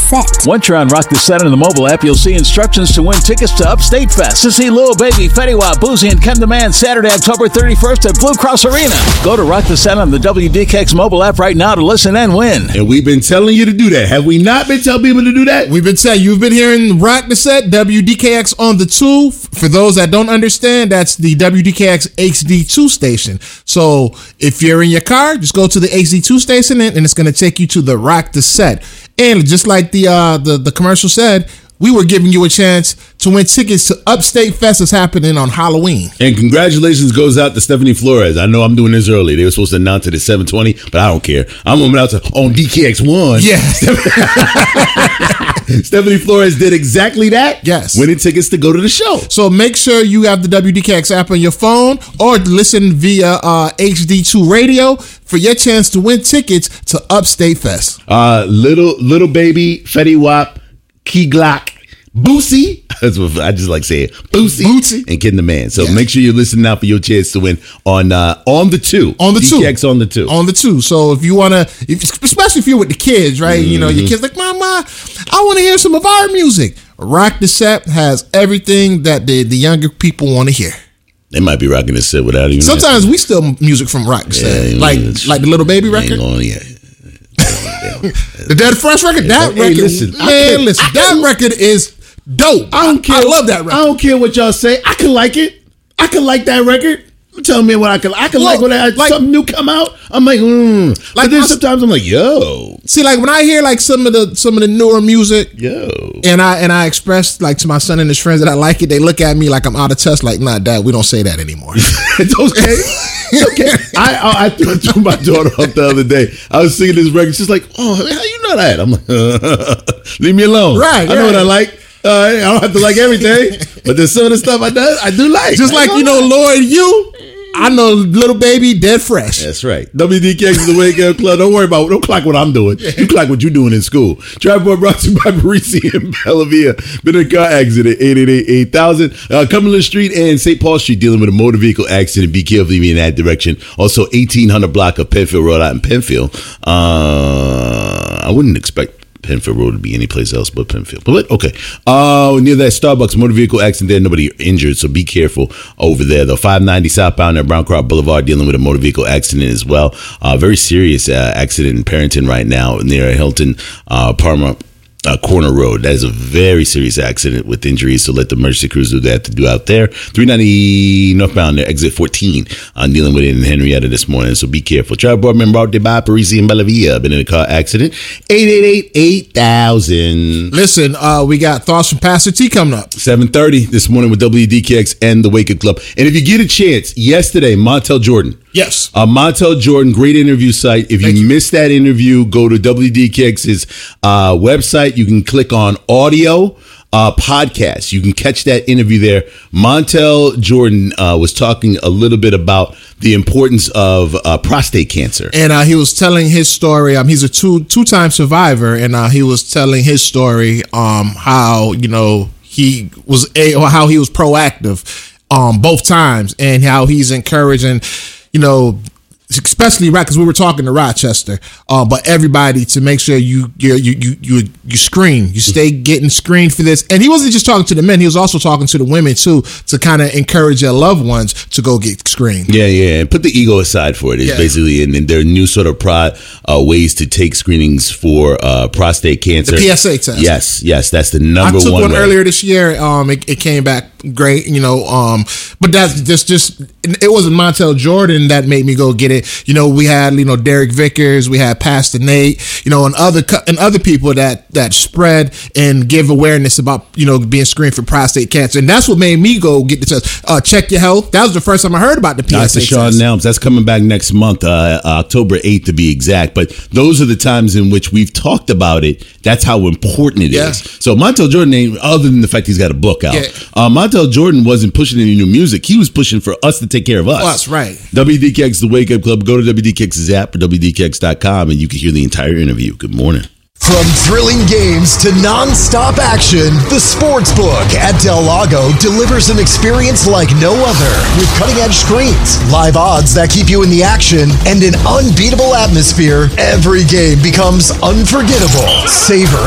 Set. Once you're on Rock the Set in the mobile app, you'll see instructions to win tickets to Upstate Fest to see Lil Baby, Fetty Wap, Boosie, and Ken the Man Saturday, October 31st at Blue Cross Arena. Go to Rock the Set on the WDKX mobile app right now to listen and win. And we've been telling you to do that. Have we not been telling people to do that? We've been saying, you've been hearing Rock the Set, WDKX on the 2. For those that don't understand, that's the WDKX HD2 station. So if you're in your car, just go to the HD2 station and it's going to take you to the Rock the Set. And just like the commercial said, we were giving you a chance to win tickets to Upstate Fest that's happening on Halloween. And congratulations goes out to Stephanie Flores. I know I'm doing this early. They were supposed to announce it at 7:20, but I don't care. I'm going to announce it on DKX1. Yeah. Stephanie Flores did exactly that. Yes. Winning tickets to go to the show. So make sure you have the WDKX app on your phone or listen via HD2 radio for your chance to win tickets to Upstate Fest. Little Baby, Fetty Wap, Key Glock, Boosie. That's what I just like saying. Boosie. And Ken the Man. So make sure you're listening now for your chance to win on the 2. On the 2. DKX on the 2. On the 2. So if you want to, especially if you're with the kids, right? You know, your kids like, Mama, I want to hear some of our music. Rock the Set has everything that the younger people want to hear. They might be rocking the set without even. Sometimes we steal music from Rock the Set. Like the Little Baby record. The Dead Fresh record. That record. Listen, that record is dope. I don't care. I love that record. I don't care what y'all say. I can like it. I can like that record. Tell me what I can like when something new come out. I'm like, Like then sometimes I'm like, yo. See, like when I hear like some of the newer music, yo, and I express like to my son and his friends that I like it, they look at me like I'm out of touch. Like, nah, Dad, we don't say that anymore. It's okay. It's okay. I threw my daughter off the other day. I was singing this record. She's like, oh, how you know that? I'm like, leave me alone. Right. I know what I like. I don't have to like everything, but there's some of the stuff I do like. Just like, Lord, I know Little Baby, Dead Fresh. That's right. WDKX is the Wake Up Club. Don't clock what I'm doing. You clock what you're doing in school. Drive Boy brought to you by Parisi and Bellavia. Been in a car accident, 888-8000. Cumberland Street and St. Paul Street dealing with a motor vehicle accident. Be careful in that direction. Also, 1800 block of Penfield Road out in Penfield. I wouldn't expect Penfield Road to be any place else but Penfield. But okay. Near that Starbucks motor vehicle accident there, nobody injured, so be careful over there. The 590 southbound at Brown Crop Boulevard dealing with a motor vehicle accident as well. Very serious accident in Perrington right now near Hilton Parma Corner Road. That is a very serious accident with injuries, so let the emergency crews do that to do out there. 390 northbound there, exit 14, dealing with it in Henrietta this morning, so be careful. Travel board member out there by Parisi and Bellavia, been in a car accident. 888-8000. Listen, we got Thoughts from Pastor T coming up. 7:30 this morning with WDKX and the Wake Up Club. And if you get a chance, yesterday, Montel Jordan. Yes. Montel Jordan, great interview site. If you missed that interview, go to WDKX's website. You can click on audio podcast. You can catch that interview there. Montel Jordan was talking a little bit about the importance of prostate cancer. And he was telling his story. He's a two-time survivor, and he was telling his story how, he was how he was proactive both times, and how he's encouraging, especially right, because we were talking to Rochester, but everybody to make sure you screen, you stay getting screened for this. And he wasn't just talking to the men; he was also talking to the women too, to kind of encourage their loved ones to go get screened. Yeah, and put the ego aside for it. It's basically, and there are new sort of ways to take screenings for prostate cancer. The PSA test. Yes, that's the number one. I took one earlier this year. It came back great, but that's just it wasn't Montel Jordan that made me go get it. We had Derek Vickers, we had Pastor Nate, and other people that spread and give awareness about being screened for prostate cancer, and that's what made me go get the test. Check your health. That was the first time I heard about the PSA Dr. Sean test. Nelms. That's coming back next month, October 8th to be exact. But those are the times in which we've talked about it. That's how important it is. So Montel Jordan, other than the fact he's got a book out, Montel Jordan wasn't pushing any new music. He was pushing for us to take care of us. That's right. WDKX, the Wake Up Club. Go to WDKX's app or WDKX.com and you can hear the entire interview. Good morning. From thrilling games to non-stop action, the Sportsbook at Del Lago delivers an experience like no other. With cutting-edge screens, live odds that keep you in the action, and an unbeatable atmosphere, every game becomes unforgettable. Savor